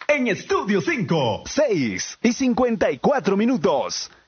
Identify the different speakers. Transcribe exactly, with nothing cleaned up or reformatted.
Speaker 1: En Estudio cinco, seis y cincuenta y cuatro minutos.